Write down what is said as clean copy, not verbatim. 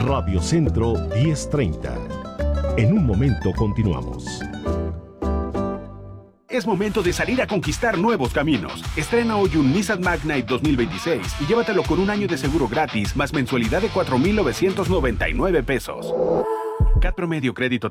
Radio Centro 1030. En un momento continuamos. Es momento de salir a conquistar nuevos caminos. Estrena hoy un Nissan Magnite 2026 y llévatelo con un año de seguro gratis más mensualidad de $4,999. CAT Promedio Crédito